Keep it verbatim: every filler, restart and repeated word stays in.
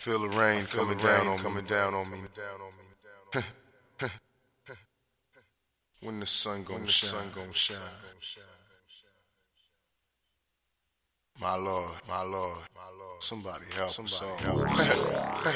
feel the rain feel coming, the rain down on coming down on me. When the sun gon' shine, sun gon' shine. My Lord, my Lord, my Lord. Somebody help, somebody help.